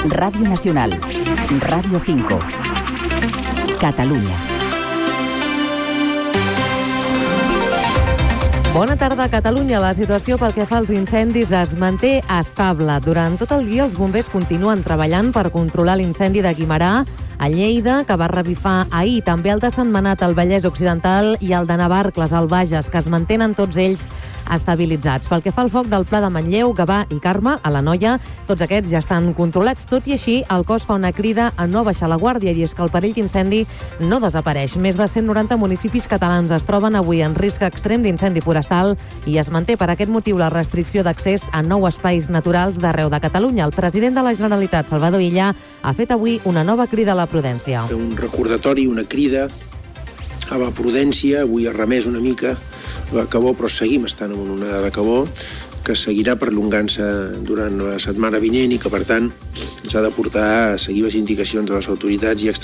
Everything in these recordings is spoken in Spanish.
Radio Nacional, Radio 5, Catalunya. Bona tarda, Catalunya. La situació pel que fa als incendis es manté estable. Durant tot el dia els bombers continuen treballant per controlar l'incendi de Guimerà, a Lleida, que va revifar ahir, també el de Sentmenat, al Vallès Occidental, i el de Navarcles, al Bages, que es mantenen tots ells estabilitzats. Pel que fa al foc del Pla de Manlleu, Gavà i Carme, a l'Anoia, tots aquests ja estan controlats. Tot i així, el cos fa una crida a no baixar la guàrdia, i és que el perill d'incendi no desapareix. Més de 190 municipis catalans es troben avui en risc extrem d'incendi forestal i es manté per aquest motiu la restricció d'accés a 9 espais naturals d'arreu de Catalunya. El president de la Generalitat, Salvador Illa, ha fet avui una nova crida a la prudència. Un recordatori, una crida a la prudència. Avui ha remès una mica la calor, però seguim estant en una onada de calor que seguirà perllongant-se durant la setmana vinent i que, per tant, ens ha de portar a seguir les indicacions de les autoritats i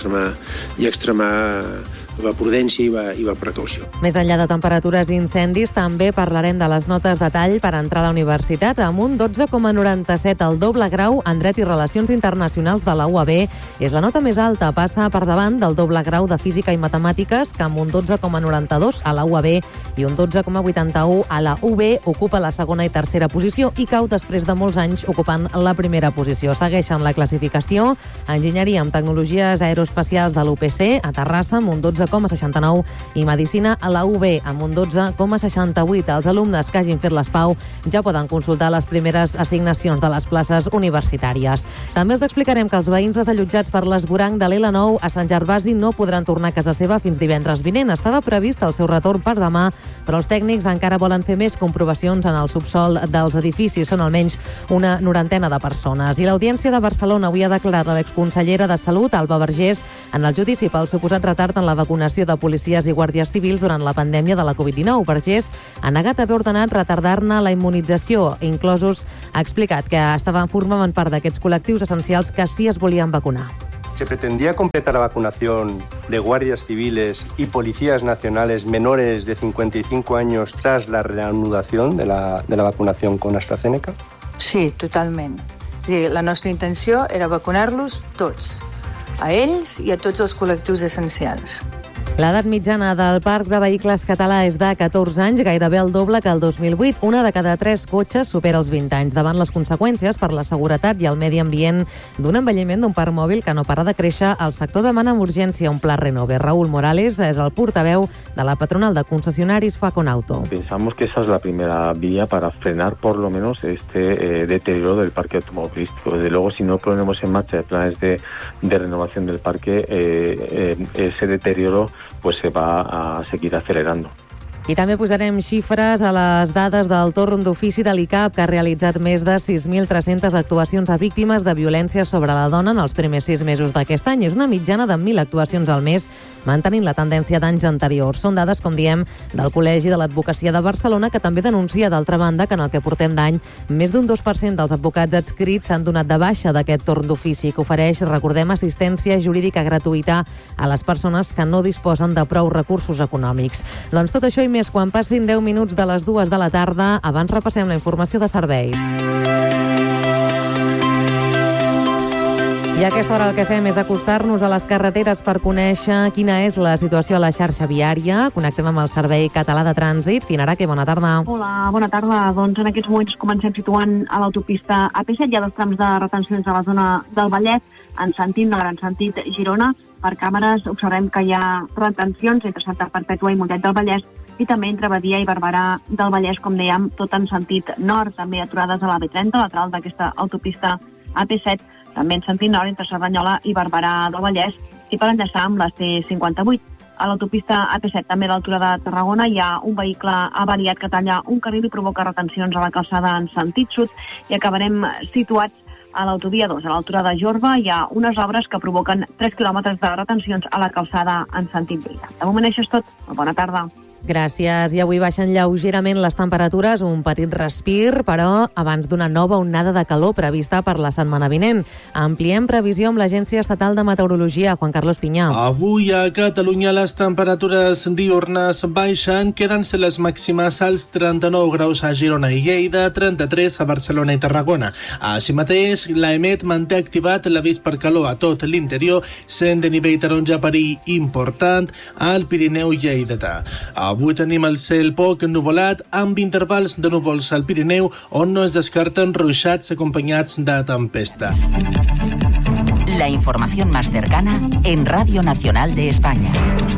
extremar la prudència i la precaució. Més enllà de temperatures i incendis, també parlarem de les notes de tall per entrar a la universitat, amb un 12,97 al doble grau en Dret i Relacions Internacionals de la UAB. És la nota més alta, passa per davant del doble grau de Física i Matemàtiques, que amb un 12,92 a la UAB i un 12,81 a la UB ocupa la segona i tercera posició i cau després de molts anys ocupant la primera posició. Segueixen la classificació Enginyeria amb Tecnologies Aeroespacials de l'UPC a Terrassa amb un 12,69 i Medicina a la UB amb un 12,68. Els alumnes que hagin fet les PAU ja poden consultar les primeres assignacions de les places universitàries. També els explicarem que els veïns desallotjats per l'esvoranc de l'L9 a Sant Gervasi no podran tornar a casa seva fins divendres vinent. Estava previst el seu retorn per demà, però els tècnics encara volen fer més comprovacions en el subsol dels edificis. Són almenys una 90 de persones. I l'Audiència de Barcelona avui ha declarat a l'exconsellera de Salut, Alba Vergés, en el judici pel suposat retard en la vacunació de policies i guàrdies civils durant la pandèmia de la Covid-19. Vergés ha negat haver ordenat retardar-ne la immunització. Inclosos ha explicat que formaven part d'aquests col·lectius essencials que sí es volien vacunar. Se pretendía completar la vacunación de guardias civiles y policías nacionales menores de 55 años tras la reanudación de la vacunación con AstraZeneca? Sí, totalment. Sí, la nostra intenció era vacunar-los tots, a ells i a tots els col·lectius essencials. L'edat mitjana del parc de vehicles català és de 14 anys, gairebé el doble que el 2008. Una de cada 3 cotxes supera els 20 anys. Davant les conseqüències per la seguretat i el medi ambient d'un envelliment d'un parc mòbil que no para de créixer, el sector demana amb urgència un pla Renove. Raúl Morales és el portaveu de la patronal de concesionaris Faconauto. Pensamos que esa es la primera vía para frenar por lo menos este deterioro del parque automovilístico. Desde luego, si no ponemos en marcha planes de renovación del parque, ese deterioro pues se va a seguir acelerando. I també posarem xifres a les dades del torn d'ofici de l'ICAP, que ha realitzat més de 6.300 actuacions a víctimes de violència sobre la dona en els primers 6 mesos d'aquest any. És una mitjana de 1.000 actuacions al mes, mantenint la tendència d'anys anteriors. Són dades, com diem, del Col·legi de l'Advocacia de Barcelona, que també denuncia, d'altra banda, que en el que portem d'any, més d'un 2% dels advocats adscrits s'han donat de baixa d'aquest torn d'ofici, que ofereix, recordem, assistència jurídica gratuïta a les persones que no disposen de prou recursos econòmics. Doncs tot això i més quan passin 10 minuts de les 2 de la tarda. Abans repassem la informació de serveis. I a aquesta hora el que fem és acostar-nos a les carreteres per conèixer quina és la situació a la xarxa viària. Connectem amb el Servei Català de Trànsit. Finaraque, bona tarda. Hola, bona tarda. Doncs en aquests moments comencem situant a l'autopista AP7. Hi ha 2 trams de retencions a la zona del Vallès, en sentit nord, en sentit Girona. Per càmeres observem que hi ha retencions entre Santa Perpètua i Mollet del Vallès i també entre Badia i Barberà del Vallès, com dèiem, tot en sentit nord. També aturades a la B30, lateral d'aquesta autopista AP7, també en sentit nord entre Cerdanyola i Barberà del Vallès, i per enllaçar amb la C58. A l'autopista AP7, també a l'altura de Tarragona, hi ha un vehicle avariat que talla un carril i provoca retencions a la calçada en sentit sud, i acabarem situats a l'autovia 2, a l'altura de Jorba. Hi ha unes obres que provoquen 3 quilòmetres de retencions a la calçada en sentit Lleida. De moment això és tot. Bona tarda. Gràcies. I avui baixen lleugerament les temperatures, un petit respir, però abans d'una nova onada de calor prevista per la setmana vinent. Ampliem previsió amb l'Agència Estatal de Meteorologia, Juan Carlos Pinyà. Avui a Catalunya les temperatures diurnes baixen, queden-se les màximes als 39 graus a Girona i Lleida, 33 a Barcelona i Tarragona. Així mateix, l'EMET manté activat l'avís per calor a tot l'interior, sent de nivell taronja perill important al Pirineu lleidatà. Avui tenim el cel poc ennuvolat, amb intervals de núvols al Pirineu, on no es descarten ruixats acompanyats de tempestes. La información más cercana en Radio Nacional de España.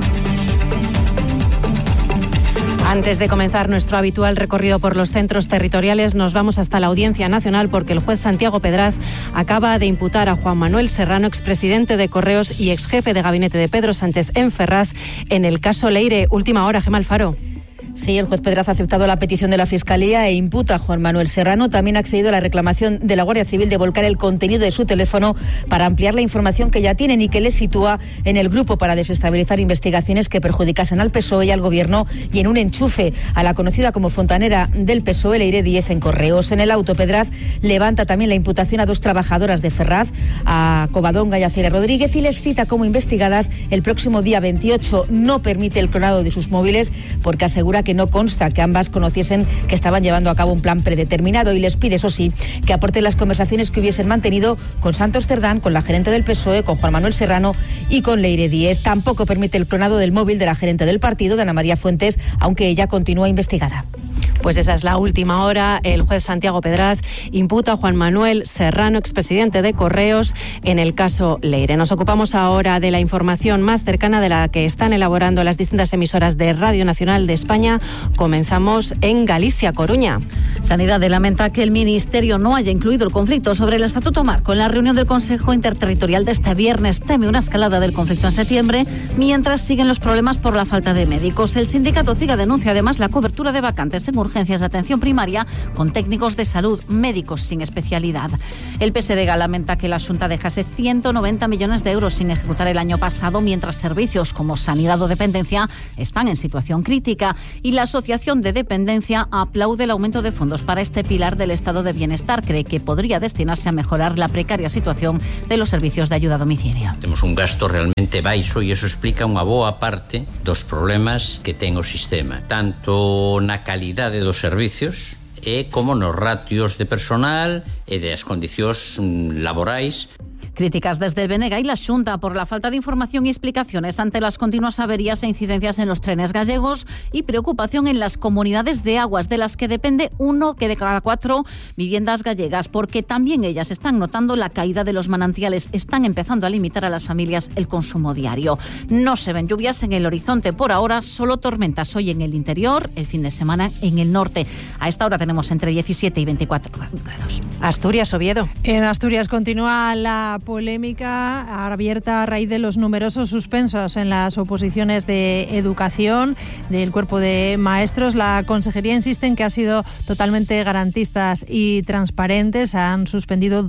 Antes de comenzar nuestro habitual recorrido por los centros territoriales, nos vamos hasta la Audiencia Nacional porque el juez Santiago Pedraz acaba de imputar a Juan Manuel Serrano, expresidente de Correos y exjefe de gabinete de Pedro Sánchez en Ferraz, en el caso Leire. Última hora, Gemma Alfaro. Sí, el juez Pedraz ha aceptado la petición de la Fiscalía e imputa a Juan Manuel Serrano. También ha accedido a la reclamación de la Guardia Civil de volcar el contenido de su teléfono para ampliar la información que ya tienen y que le sitúa en el grupo para desestabilizar investigaciones que perjudicasen al PSOE y al Gobierno, y en un enchufe a la conocida como fontanera del PSOE, Leire Díez, en Correos. En el auto, Pedraz levanta también la imputación a 2 trabajadoras de Ferraz, a Covadonga y a Cira Rodríguez, y les cita como investigadas el próximo día 28. No permite el clonado de sus móviles porque asegura que no consta que ambas conociesen que estaban llevando a cabo un plan predeterminado, y les pide, eso sí, que aporten las conversaciones que hubiesen mantenido con Santos Cerdán, con la gerente del PSOE, con Juan Manuel Serrano y con Leire Díez. Tampoco permite el clonado del móvil de la gerente del partido, de Ana María Fuentes, aunque ella continúa investigada. Pues esa es la última hora. El juez Santiago Pedraz imputa a Juan Manuel Serrano, expresidente de Correos, en el caso Leire. Nos ocupamos ahora de la información más cercana, de la que están elaborando las distintas emisoras de Radio Nacional de España. Comenzamos en Galicia, Coruña. Sanidad lamenta que el Ministerio no haya incluido el conflicto sobre el Estatuto Marco en la reunión del Consejo Interterritorial de este viernes. Teme una escalada del conflicto en septiembre, mientras siguen los problemas por la falta de médicos. El sindicato CIGA denuncia además la cobertura de vacantes en urgencias de atención primaria con técnicos de salud, médicos sin especialidad. El PSDG lamenta que la Xunta dejase 190 millones de euros sin ejecutar el año pasado, mientras servicios como sanidad o dependencia están en situación crítica, y la Asociación de Dependencia aplaude el aumento de fondos para este pilar del estado de bienestar. Cree que podría destinarse a mejorar la precaria situación de los servicios de ayuda a domicilio. Temos un gasto realmente baixo e iso explica unha boa parte dos problemas que ten o sistema, tanto na calidade dos servicios como nos ratios de personal e das condicións laborais. Críticas desde el BNG y la Xunta por la falta de información y explicaciones ante las continuas averías e incidencias en los trenes gallegos, y preocupación en las comunidades de aguas de las que depende 1 de cada 4 viviendas gallegas, porque también ellas están notando la caída de los manantiales, están empezando a limitar a las familias el consumo diario. No se ven lluvias en el horizonte por ahora, solo tormentas hoy en el interior, el fin de semana en el norte. A esta hora tenemos entre 17 y 24 grados. Asturias, Oviedo. En Asturias continúa la polémica abierta a raíz de los numerosos suspensos en las oposiciones de educación del cuerpo de maestros. La Consejería insiste en que ha sido totalmente garantistas y transparentes. Han suspendido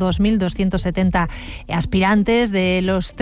2.270 aspirantes de los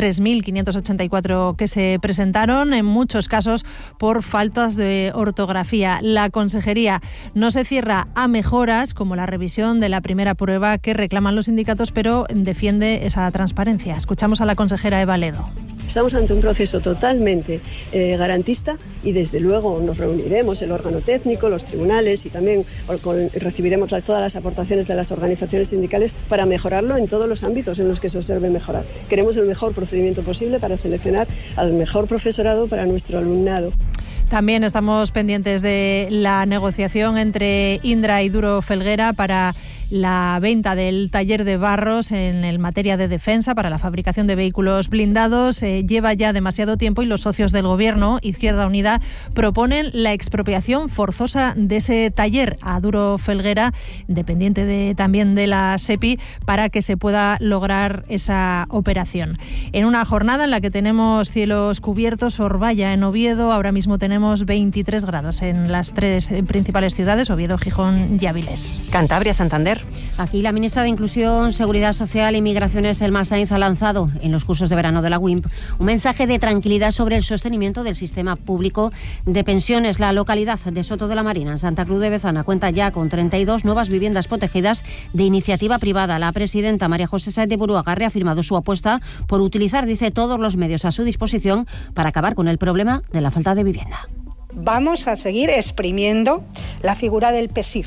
3.584 que se presentaron, en muchos casos por faltas de ortografía. La Consejería no se cierra a mejoras como la revisión de la primera prueba que reclaman los sindicatos, pero defiende esa transparencia. Escuchamos a la consejera Eva Ledo. Estamos ante un proceso totalmente garantista, y desde luego nos reuniremos el órgano técnico, los tribunales, y también recibiremos todas las aportaciones de las organizaciones sindicales para mejorarlo en todos los ámbitos en los que se observe mejorar. Queremos el mejor procedimiento posible para seleccionar al mejor profesorado para nuestro alumnado. También estamos pendientes de la negociación entre Indra y Duro Felguera para la venta del taller de Barros en materia de defensa para la fabricación de vehículos blindados. Lleva ya demasiado tiempo y los socios del Gobierno, Izquierda Unida, proponen la expropiación forzosa de ese taller a Duro Felguera, dependiente también de la SEPI, para que se pueda lograr esa operación. En una jornada en la que tenemos cielos cubiertos, Orbaya en Oviedo, ahora mismo tenemos 23 grados en las 3 principales ciudades, Oviedo, Gijón y Áviles. Cantabria, Santander. Santander. Aquí la ministra de Inclusión, Seguridad Social y Migraciones, Elma Sainz, ha lanzado en los cursos de verano de la WIMP un mensaje de tranquilidad sobre el sostenimiento del sistema público de pensiones. La localidad de Soto de la Marina, en Santa Cruz de Bezana, cuenta ya con 32 nuevas viviendas protegidas de iniciativa privada. La presidenta María José Sáenz de Buruaga ha reafirmado su apuesta por utilizar, dice, todos los medios a su disposición para acabar con el problema de la falta de vivienda. Vamos a seguir exprimiendo la figura del PESIR,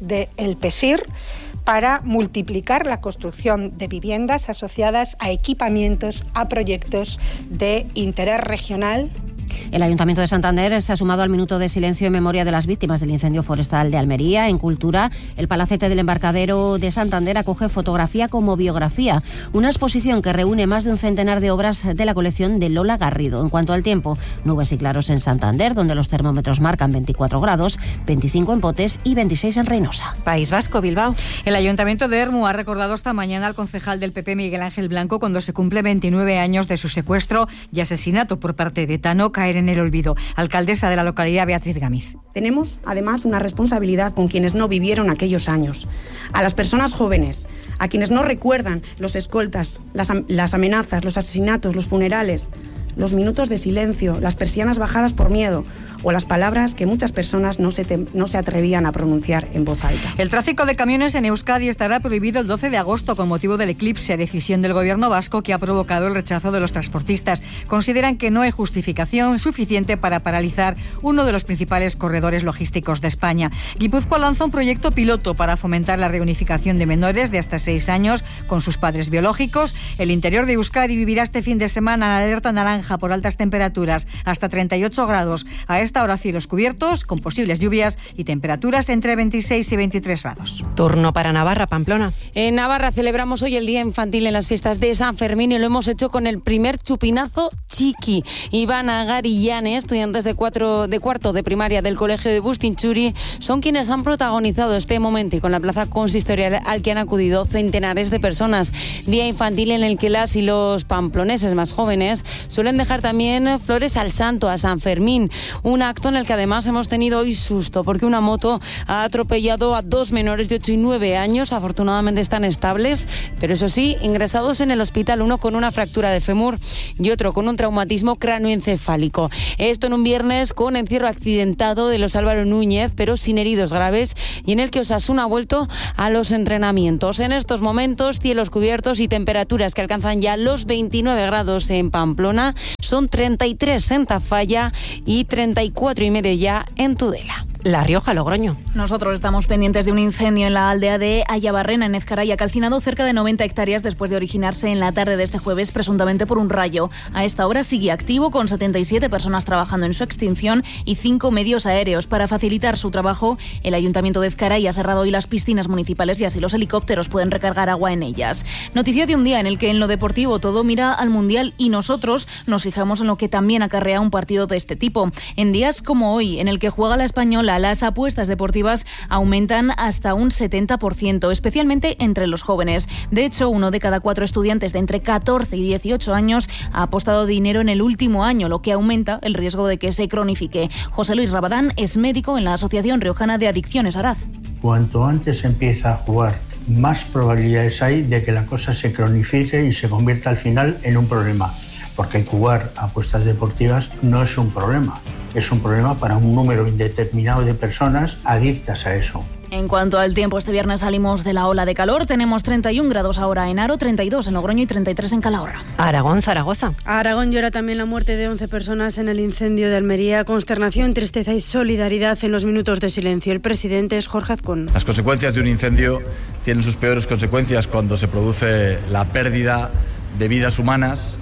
para multiplicar la construcción de viviendas asociadas a equipamientos, a proyectos de interés regional. El Ayuntamiento de Santander se ha sumado al minuto de silencio en memoria de las víctimas del incendio forestal de Almería. En Cultura, el Palacete del Embarcadero de Santander acoge Fotografía como biografía, una exposición que reúne más de un centenar de obras de la colección de Lola Garrido. En cuanto al tiempo, nubes y claros en Santander, donde los termómetros marcan 24 grados, 25 en Potes y 26 en Reynosa. País Vasco, Bilbao. El Ayuntamiento de Ermu ha recordado esta mañana al concejal del PP, Miguel Ángel Blanco, cuando se cumple 29 años de su secuestro y asesinato por parte de ETA. No caer en el olvido. Alcaldesa de la localidad, Beatriz Gamiz. Tenemos, además, una responsabilidad con quienes no vivieron aquellos años. A las personas jóvenes, a quienes no recuerdan los escoltas, las amenazas, los asesinatos, los funerales, los minutos de silencio, las persianas bajadas por miedo o las palabras que muchas personas no se atrevían a pronunciar en voz alta. El tráfico de camiones en Euskadi estará prohibido el 12 de agosto con motivo del eclipse, decisión del gobierno vasco que ha provocado el rechazo de los transportistas. Consideran que no hay justificación suficiente para paralizar uno de los principales corredores logísticos de España. Guipúzcoa lanza un proyecto piloto para fomentar la reunificación de menores de hasta 6 años con sus padres biológicos. El interior de Euskadi vivirá este fin de semana en alerta naranja por altas temperaturas, hasta 38 grados. A esta hora cielos cubiertos, con posibles lluvias y temperaturas entre 26 y 23 grados. Turno para Navarra, Pamplona. En Navarra celebramos hoy el Día Infantil en las fiestas de San Fermín y lo hemos hecho con el primer chupinazo chiqui. Iván Agar y Yane, estudiantes de cuarto de primaria del colegio de Bustinchuri, son quienes han protagonizado este momento y con la plaza consistorial al que han acudido centenares de personas. Día infantil en el que las y los pamploneses más jóvenes suelen dejar también flores al santo, a San Fermín. Un acto en el que además hemos tenido hoy susto porque una moto ha atropellado a 2 menores de 8 y 9 años. Afortunadamente están estables, pero eso sí, ingresados en el hospital, uno con una fractura de fémur y otro con un traumatismo cráneoencefálico. Esto en un viernes con encierro accidentado de los Álvaro Núñez, pero sin heridos graves, y en el que Osasuna ha vuelto a los entrenamientos. En estos momentos, cielos cubiertos y temperaturas que alcanzan ya los 29 grados en Pamplona, son 33 en Tafalla y 34,5 ya en Tudela. La Rioja, Logroño. Nosotros estamos pendientes de un incendio en la aldea de Ayabarrena, en Ezcaray, ha calcinado cerca de 90 hectáreas después de originarse en la tarde de este jueves, presuntamente por un rayo. A esta hora sigue activo, con 77 personas trabajando en su extinción y 5 medios aéreos. Para facilitar su trabajo, el Ayuntamiento de Ezcaray ha cerrado hoy las piscinas municipales y así los helicópteros pueden recargar agua en ellas. Noticia de un día en el que en lo deportivo todo mira al Mundial y nosotros nos fijamos en lo que también acarrea un partido de este tipo. En días como hoy, en el que juega la Española, las apuestas deportivas aumentan hasta un 70%, especialmente entre los jóvenes. De hecho, 1 de cada 4 estudiantes de entre 14 y 18 años ha apostado dinero en el último año, lo que aumenta el riesgo de que se cronifique. José Luis Rabadán es médico en la Asociación Riojana de Adicciones Araz. Cuanto antes empieza a jugar, más probabilidades hay de que la cosa se cronifique y se convierta al final en un problema. Porque jugar a apuestas deportivas no es un problema, es un problema para un número indeterminado de personas adictas a eso. En cuanto al tiempo, este viernes salimos de la ola de calor. Tenemos 31 grados ahora en Haro, 32 en Logroño y 33 en Calahorra. Aragón, Zaragoza. Aragón llora también la muerte de 11 personas en el incendio de Almería. Consternación, tristeza y solidaridad en los minutos de silencio. El presidente es Jorge Azcón. Las consecuencias de un incendio tienen sus peores consecuencias cuando se produce la pérdida de vidas humanas.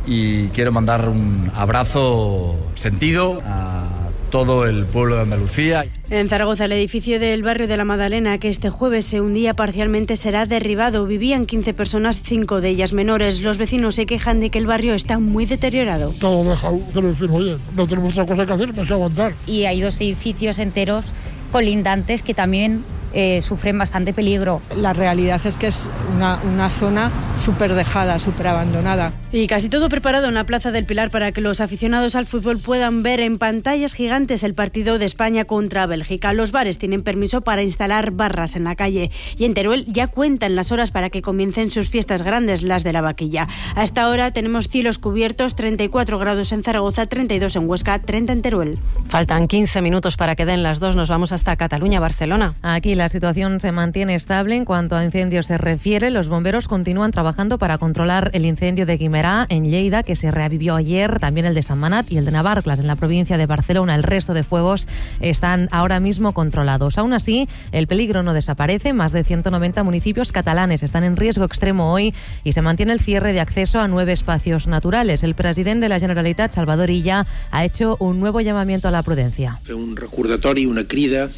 Y quiero mandar un abrazo sentido a todo el pueblo de Andalucía. En Zaragoza, el edificio del barrio de la Madalena, que este jueves se hundía parcialmente, será derribado. Vivían 15 personas, 5 de ellas menores. Los vecinos se quejan de que el barrio está muy deteriorado. Todo dejado, quiero decir, oye, no tenemos otra cosa que hacer más que aguantar. Y hay 2 edificios enteros colindantes que también sufren bastante peligro. La realidad es que es una zona súper dejada, súper abandonada. Y casi todo preparado en la Plaza del Pilar para que los aficionados al fútbol puedan ver en pantallas gigantes el partido de España contra Bélgica. Los bares tienen permiso para instalar barras en la calle y en Teruel ya cuentan las horas para que comiencen sus fiestas grandes, las de la vaquilla. A esta hora tenemos cielos cubiertos, 34 grados en Zaragoza, 32 en Huesca, 30 en Teruel. Faltan 15 minutos para que den las 2. Nos vamos hasta Cataluña, Barcelona. Aquí la situación se mantiene estable en cuanto a incendios se refiere. Los bomberos continúan trabajando para controlar el incendio de Guimerá en Lleida, que se reavivió ayer, también el de Sant Manat y el de Navarcles en la provincia de Barcelona. El resto de fuegos están ahora mismo controlados. Aún así, el peligro no desaparece. Más de 190 municipios catalanes están en riesgo extremo hoy y se mantiene el cierre de acceso a 9 espacios naturales. El presidente de la Generalitat, Salvador Illa, ha hecho un nuevo llamamiento a la prudencia. Fer un recordatori, una crida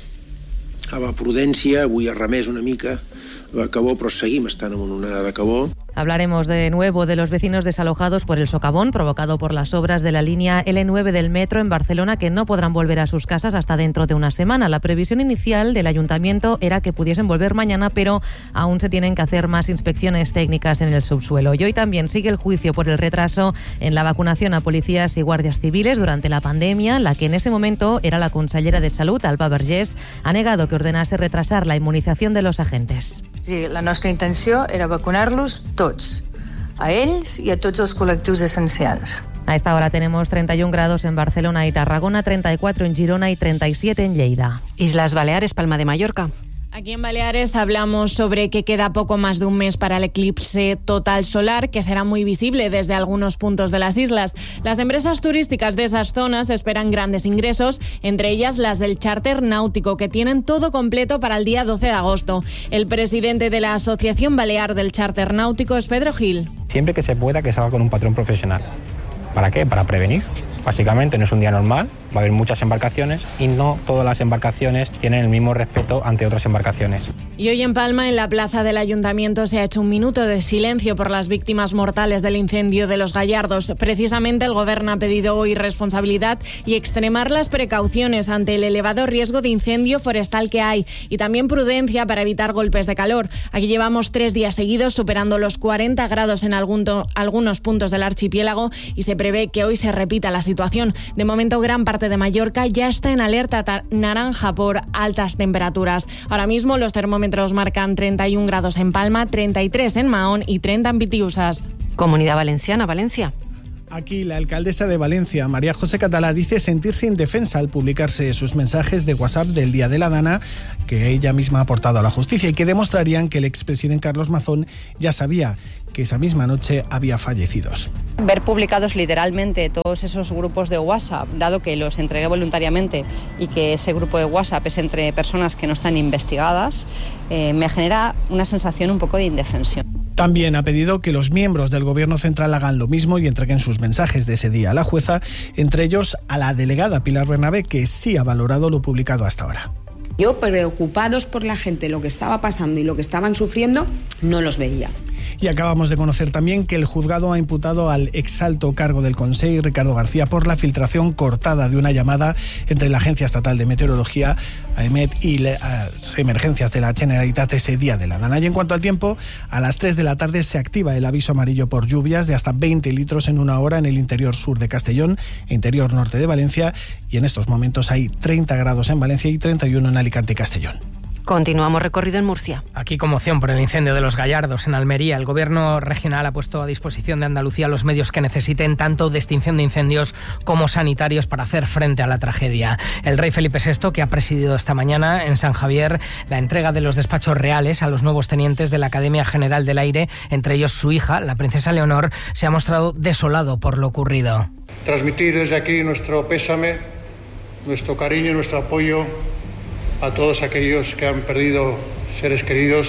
a la prudència. Avui ha remès una mica la cabó, però seguim estant en una onada de cabó. Hablaremos de nuevo de los vecinos desalojados por el socavón provocado por las obras de la línea L9 del metro en Barcelona, que no podrán volver a sus casas hasta dentro de una semana. La previsión inicial del ayuntamiento era que pudiesen volver mañana, pero aún se tienen que hacer más inspecciones técnicas en el subsuelo. Y hoy también sigue el juicio por el retraso en la vacunación a policías y guardias civiles durante la pandemia. La que en ese momento era la consellera de Salud, Alba Vergés, ha negado que ordenase retrasar la inmunización de los agentes. Sí, la nostra intenció era vacunar-los tots, a ells i a tots els col·lectius essencials. A esta hora tenemos 31 grados en Barcelona y Tarragona, 34 en Girona y 37 en Lleida. Islas Baleares, Palma de Mallorca. Aquí en Baleares hablamos sobre que queda poco más de un mes para el eclipse total solar, que será muy visible desde algunos puntos de las islas. Las empresas turísticas de esas zonas esperan grandes ingresos, entre ellas las del charter náutico, que tienen todo completo para el día 12 de agosto. El presidente de la Asociación Balear del Charter Náutico es Pedro Gil. Siempre que se pueda, que salga con un patrón profesional. ¿Para qué? Para prevenir. Básicamente no es un día normal, va a haber muchas embarcaciones y no todas las embarcaciones tienen el mismo respeto ante otras embarcaciones. Y hoy en Palma, en la plaza del Ayuntamiento, se ha hecho un minuto de silencio por las víctimas mortales del incendio de Los Gallardos. Precisamente el Gobierno ha pedido hoy responsabilidad y extremar las precauciones ante el elevado riesgo de incendio forestal que hay y también prudencia para evitar golpes de calor. Aquí llevamos 3 días seguidos superando los 40 grados en algunos puntos del archipiélago y se prevé que hoy se repita la situación. De momento, gran parte de Mallorca ya está en alerta naranja por altas temperaturas. Ahora mismo los termómetros marcan 31 grados en Palma, 33 en Mahón y 30 en Pitiusas. Comunidad Valenciana, Valencia. Aquí la alcaldesa de Valencia, María José Catalá, dice sentirse indefensa al publicarse sus mensajes de WhatsApp del Día de la Dana, que ella misma ha aportado a la justicia y que demostrarían que el expresidente Carlos Mazón ya sabía que esa misma noche había fallecidos. Ver publicados literalmente todos esos grupos de WhatsApp, dado que los entregué voluntariamente y que ese grupo de WhatsApp es entre personas que no están investigadas, me genera una sensación un poco de indefensión. También ha pedido que los miembros del Gobierno central hagan lo mismo y entreguen sus mensajes de ese día a la jueza, entre ellos a la delegada Pilar Bernabé, que sí ha valorado lo publicado hasta ahora. Yo, preocupados por la gente, lo que estaba pasando y lo que estaban sufriendo, no los veía. Y acabamos de conocer también que el juzgado ha imputado al exalto cargo del Consell, Ricardo García, por la filtración cortada de una llamada entre la Agencia Estatal de Meteorología, AEMET, y las emergencias de la Generalitat ese día de la Dana. Y en cuanto al tiempo, a las 3 de la tarde se activa el aviso amarillo por lluvias de hasta 20 litros en una hora en el interior sur de Castellón e interior norte de Valencia. Y en estos momentos hay 30 grados en Valencia y 31 en Alicante y Castellón. Continuamos recorrido en Murcia. Aquí conmoción por el incendio de Los Gallardos en Almería. El Gobierno regional ha puesto a disposición de Andalucía los medios que necesiten, tanto de extinción de incendios como sanitarios, para hacer frente a la tragedia. El rey Felipe VI, que ha presidido esta mañana en San Javier la entrega de los despachos reales a los nuevos tenientes de la Academia General del Aire, entre ellos su hija, la princesa Leonor, se ha mostrado desolado por lo ocurrido. Transmitir desde aquí nuestro pésame, nuestro cariño y nuestro apoyo a todos aquellos que han perdido seres queridos,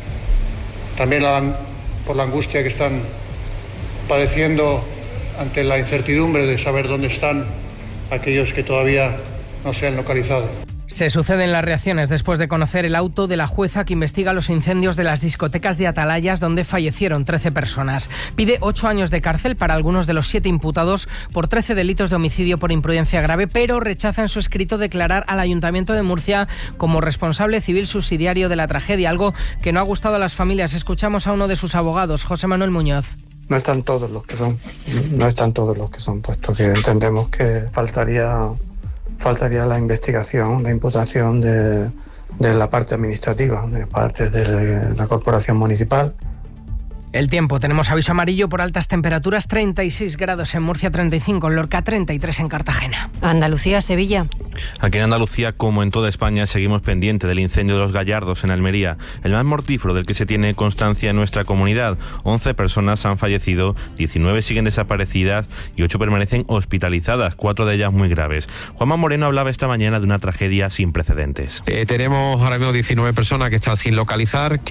también por la angustia que están padeciendo ante la incertidumbre de saber dónde están aquellos que todavía no se han localizado. Se suceden las reacciones después de conocer el auto de la jueza que investiga los incendios de las discotecas de Atalayas, donde fallecieron 13 personas. Pide 8 años de cárcel para algunos de los 7 imputados por 13 delitos de homicidio por imprudencia grave, pero rechaza en su escrito declarar al Ayuntamiento de Murcia como responsable civil subsidiario de la tragedia, algo que no ha gustado a las familias. Escuchamos a uno de sus abogados, José Manuel Muñoz. No están todos los que son, puesto que entendemos que faltaría la investigación, la imputación de la parte administrativa, de parte de la corporación municipal. El tiempo, tenemos aviso amarillo por altas temperaturas, 36 grados en Murcia, 35 en Lorca, 33 en Cartagena. Andalucía, Sevilla. Aquí en Andalucía, como en toda España, seguimos pendiente del incendio de los Gallardos en Almería, el más mortífero del que se tiene constancia en nuestra comunidad. 11 personas han fallecido, 19 siguen desaparecidas y 8 permanecen hospitalizadas, 4 de ellas muy graves. Juanma Moreno hablaba esta mañana de una tragedia sin precedentes. Tenemos ahora mismo 19 personas que están sin localizar,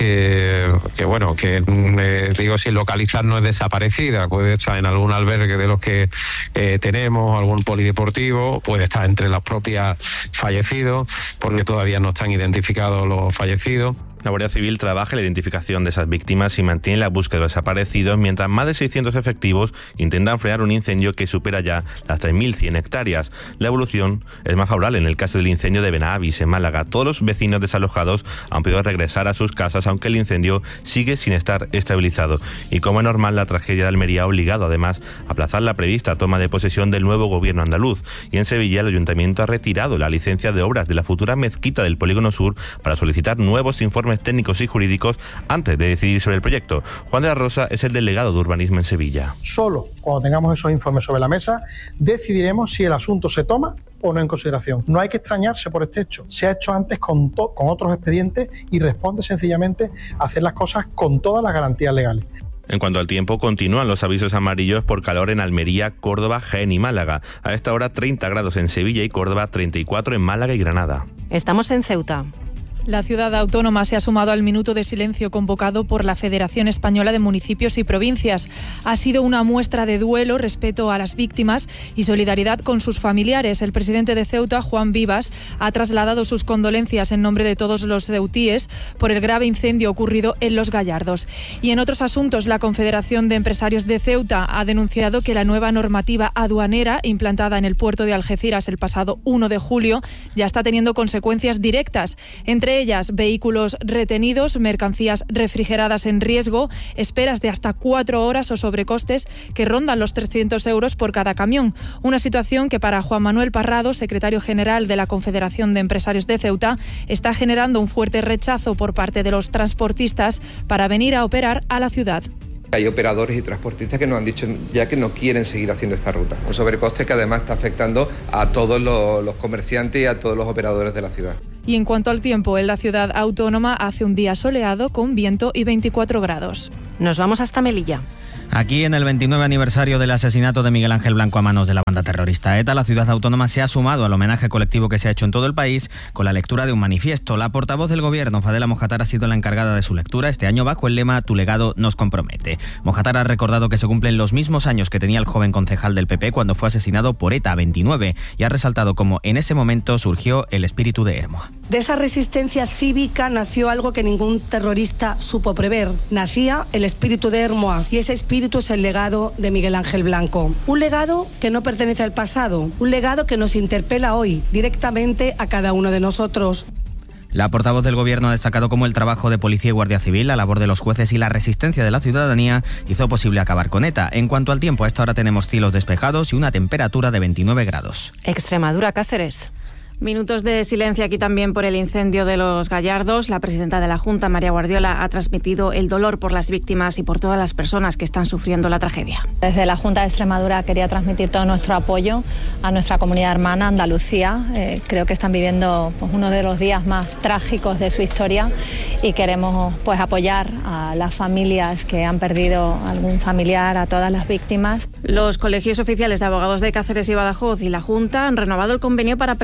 sin localizar no es desaparecida, puede estar en algún albergue de los que tenemos, algún polideportivo, puede estar entre los propios fallecidos, porque todavía no están identificados los fallecidos. La Guardia Civil trabaja en la identificación de esas víctimas y mantiene la búsqueda de los desaparecidos, mientras más de 600 efectivos intentan frenar un incendio que supera ya las 3.100 hectáreas. La evolución es más favorable en el caso del incendio de Benavis, en Málaga. Todos los vecinos desalojados han podido regresar a sus casas, aunque el incendio sigue sin estar estabilizado. Y como es normal, la tragedia de Almería ha obligado además a aplazar la prevista toma de posesión del nuevo gobierno andaluz. Y en Sevilla el ayuntamiento ha retirado la licencia de obras de la futura mezquita del Polígono Sur para solicitar nuevos informes técnicos y jurídicos antes de decidir sobre el proyecto. Juan de la Rosa es el delegado de urbanismo en Sevilla. Solo cuando tengamos esos informes sobre la mesa decidiremos si el asunto se toma o no en consideración. No hay que extrañarse por este hecho. Se ha hecho antes con otros expedientes y responde sencillamente a hacer las cosas con todas las garantías legales. En cuanto al tiempo, continúan los avisos amarillos por calor en Almería, Córdoba, Jaén y Málaga. A esta hora 30 grados en Sevilla y Córdoba, 34 en Málaga y Granada. Estamos en Ceuta. La ciudad autónoma se ha sumado al minuto de silencio convocado por la Federación Española de Municipios y Provincias. Ha sido una muestra de duelo, respeto a las víctimas y solidaridad con sus familiares. El presidente de Ceuta, Juan Vivas, ha trasladado sus condolencias en nombre de todos los ceutíes por el grave incendio ocurrido en Los Gallardos. Y en otros asuntos, la Confederación de Empresarios de Ceuta ha denunciado que la nueva normativa aduanera implantada en el puerto de Algeciras el pasado 1 de julio ya está teniendo consecuencias directas. Entre ellas, vehículos retenidos, mercancías refrigeradas en riesgo, esperas de hasta 4 horas o sobrecostes que rondan los 300 euros por cada camión. Una situación que para Juan Manuel Parrado, secretario general de la Confederación de Empresarios de Ceuta, está generando un fuerte rechazo por parte de los transportistas para venir a operar a la ciudad. Hay operadores y transportistas que nos han dicho ya que no quieren seguir haciendo esta ruta. Un sobrecoste que además está afectando a todos los comerciantes y a todos los operadores de la ciudad. Y en cuanto al tiempo, en la ciudad autónoma hace un día soleado con viento y 24 grados. Nos vamos hasta Melilla. Aquí, en el 29 aniversario del asesinato de Miguel Ángel Blanco a manos de la banda terrorista ETA, la ciudad autónoma se ha sumado al homenaje colectivo que se ha hecho en todo el país con la lectura de un manifiesto. La portavoz del gobierno, Fadela Mojatar, ha sido la encargada de su lectura este año bajo el lema «Tu legado nos compromete». Mojatar ha recordado que se cumplen los mismos años que tenía el joven concejal del PP cuando fue asesinado por ETA, 29, y ha resaltado cómo en ese momento surgió el espíritu de Hermoa. De esa resistencia cívica nació algo que ningún terrorista supo prever. Nacía el espíritu de Hermoa, y ese espíritu es el legado de Miguel Ángel Blanco. Un legado que no pertenece al pasado, un legado que nos interpela hoy directamente a cada uno de nosotros. La portavoz del gobierno ha destacado cómo el trabajo de policía y guardia civil, la labor de los jueces y la resistencia de la ciudadanía hizo posible acabar con ETA. En cuanto al tiempo, a esta hora tenemos cielos despejados y una temperatura de 29 grados. Extremadura, Cáceres. Minutos de silencio aquí también por el incendio de Los Gallardos. La presidenta de la Junta, María Guardiola, ha transmitido el dolor por las víctimas y por todas las personas que están sufriendo la tragedia. Desde la Junta de Extremadura quería transmitir todo nuestro apoyo a nuestra comunidad hermana, Andalucía. Creo que están viviendo uno de los días más trágicos de su historia y queremos apoyar a las familias que han perdido algún familiar, a todas las víctimas. Los colegios oficiales de abogados de Cáceres y Badajoz y la Junta han renovado el convenio para prestar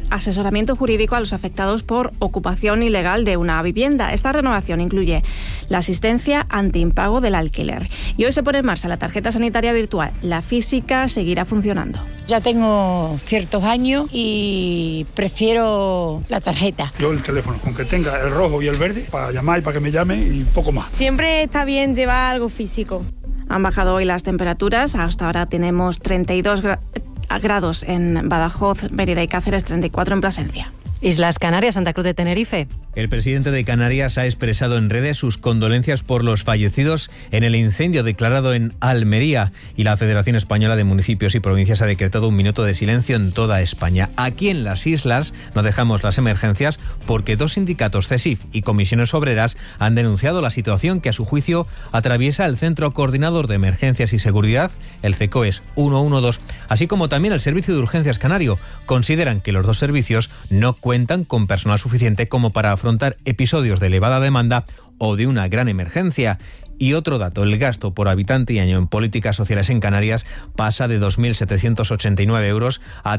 asesoramiento jurídico a los afectados por ocupación ilegal de una vivienda. Esta renovación incluye la asistencia ante impago del alquiler. Y hoy se pone en marcha la tarjeta sanitaria virtual. La física seguirá funcionando. Ya tengo ciertos años y prefiero la tarjeta. Yo el teléfono, con que tenga el rojo y el verde, para llamar y para que me llame y poco más. Siempre está bien llevar algo físico. Han bajado hoy las temperaturas. Hasta ahora tenemos 32 grados en Badajoz, Mérida y Cáceres, 34 en Plasencia. Islas Canarias, Santa Cruz de Tenerife. El presidente de Canarias ha expresado en redes sus condolencias por los fallecidos en el incendio declarado en Almería, y la Federación Española de Municipios y Provincias ha decretado un minuto de silencio en toda España. Aquí en las islas no dejamos las emergencias porque 2 sindicatos, CESIF y Comisiones Obreras, han denunciado la situación que a su juicio atraviesa el Centro Coordinador de Emergencias y Seguridad, el CECOES 112, así como también el Servicio de Urgencias Canario. Consideran que los 2 servicios no cuentan con personal suficiente como para afrontar episodios de elevada demanda o de una gran emergencia. Y otro dato, el gasto por habitante y año en políticas sociales en Canarias pasa de 2.789 euros a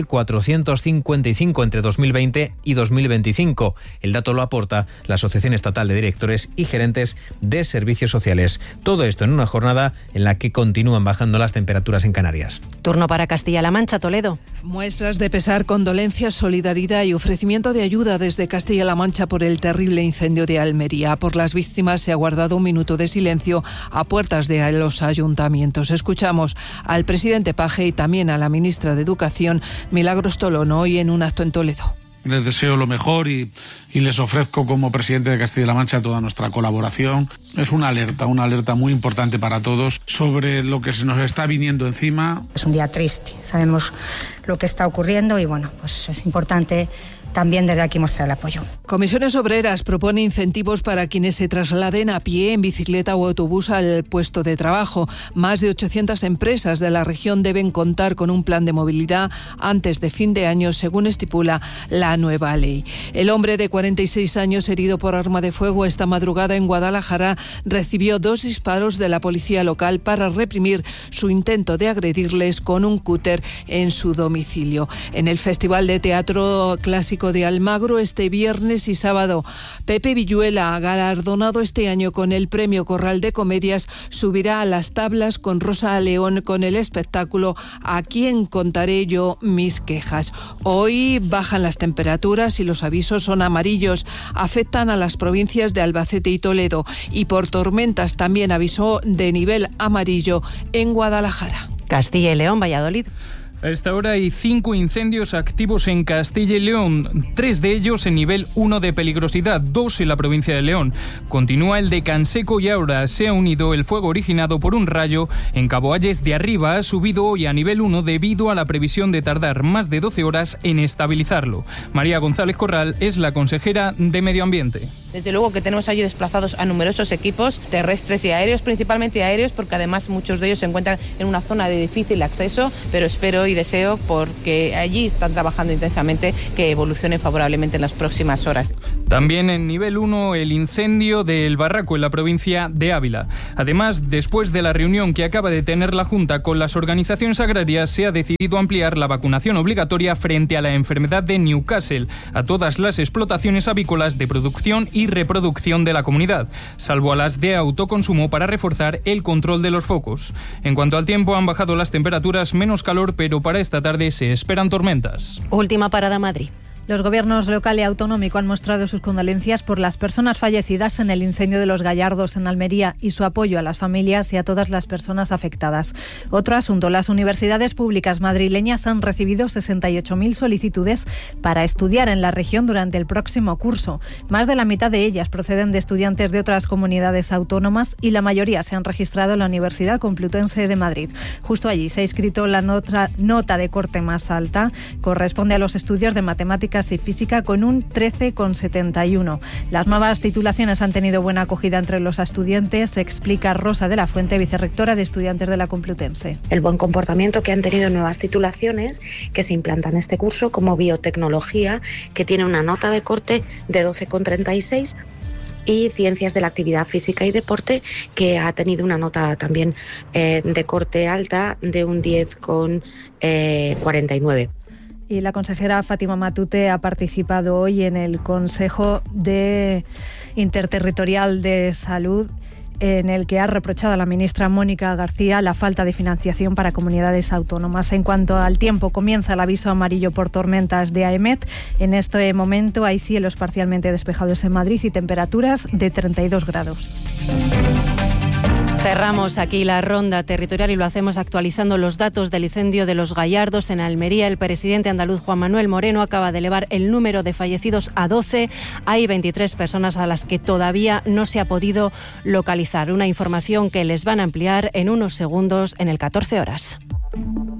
3.455 entre 2020 y 2025. El dato lo aporta la Asociación Estatal de Directores y Gerentes de Servicios Sociales. Todo esto en una jornada en la que continúan bajando las temperaturas en Canarias. Turno para Castilla-La Mancha, Toledo. Muestras de pesar, condolencias, solidaridad y ofrecimiento de ayuda desde Castilla-La Mancha por el terrible incendio de Almería. Por las víctimas se ha guardado un minuto de silencio a puertas de los ayuntamientos. Escuchamos al presidente Paje y también a la ministra de Educación, Milagros Tolón, hoy en un acto en Toledo. Les deseo lo mejor y les ofrezco como presidente de Castilla-La Mancha toda nuestra colaboración. Es una alerta muy importante para todos sobre lo que se nos está viniendo encima. Es un día triste, sabemos lo que está ocurriendo y bueno, pues es importante también desde aquí mostrar el apoyo. Comisiones Obreras propone incentivos para quienes se trasladen a pie, en bicicleta o autobús al puesto de trabajo. Más de 800 empresas de la región deben contar con un plan de movilidad antes de fin de año, según estipula la nueva ley. El hombre de 46 años herido por arma de fuego esta madrugada en Guadalajara recibió 2 disparos de la policía local para reprimir su intento de agredirles con un cúter en su domicilio. En el Festival de Teatro Clásico de Almagro este viernes y sábado, Pepe Villuela, galardonado este año con el Premio Corral de Comedias, subirá a las tablas con Rosa León con el espectáculo ¿A quién contaré yo mis quejas? Hoy bajan las temperaturas y los avisos son amarillos, afectan a las provincias de Albacete y Toledo, y por tormentas también avisó de nivel amarillo en Guadalajara. Castilla y León, Valladolid. A esta hora hay 5 incendios activos en Castilla y León, 3 de ellos en nivel 1 de peligrosidad, 2 en la provincia de León. Continúa el de Canseco y ahora se ha unido el fuego originado por un rayo en Caboalles de Arriba. Ha subido hoy a nivel 1 debido a la previsión de tardar más de 12 horas en estabilizarlo. María González Corral es la consejera de Medio Ambiente. Desde luego que tenemos allí desplazados a numerosos equipos terrestres y aéreos, principalmente aéreos, porque además muchos de ellos se encuentran en una zona de difícil acceso, pero espero y deseo, porque allí están trabajando intensamente, que evolucione favorablemente en las próximas horas. También en nivel 1 el incendio del Barraco en la provincia de Ávila. Además, después de la reunión que acaba de tener la Junta con las organizaciones agrarias, se ha decidido ampliar la vacunación obligatoria frente a la enfermedad de Newcastle a todas las explotaciones avícolas de producción y reproducción de la comunidad, salvo a las de autoconsumo, para reforzar el control de los focos. En cuanto al tiempo, han bajado las temperaturas, menos calor, pero para esta tarde se esperan tormentas. Última parada, Madrid. Los gobiernos local y autonómico han mostrado sus condolencias por las personas fallecidas en el incendio de Los Gallardos en Almería y su apoyo a las familias y a todas las personas afectadas. Otro asunto, las universidades públicas madrileñas han recibido 68.000 solicitudes para estudiar en la región durante el próximo curso. Más de la mitad de ellas proceden de estudiantes de otras comunidades autónomas y la mayoría se han registrado en la Universidad Complutense de Madrid. Justo allí se ha inscrito la nota de corte más alta, corresponde a los estudios de matemáticas y física con un 13,71. Las nuevas titulaciones han tenido buena acogida entre los estudiantes, explica Rosa de la Fuente, vicerrectora de Estudiantes de la Complutense. El buen comportamiento que han tenido nuevas titulaciones que se implantan en este curso, como biotecnología, que tiene una nota de corte de 12,36, y Ciencias de la Actividad Física y Deporte, que ha tenido una nota también de corte alta de un 10,49. Y la consejera Fátima Matute ha participado hoy en el Consejo Interterritorial de Salud, en el que ha reprochado a la ministra Mónica García la falta de financiación para comunidades autónomas. En cuanto al tiempo, comienza el aviso amarillo por tormentas de AEMET. En este momento hay cielos parcialmente despejados en Madrid y temperaturas de 32 grados. Cerramos aquí la ronda territorial y lo hacemos actualizando los datos del incendio de Los Gallardos en Almería. El presidente andaluz Juan Manuel Moreno acaba de elevar el número de fallecidos a 12. Hay 23 personas a las que todavía no se ha podido localizar. Una información que les van a ampliar en unos segundos en el 14 horas.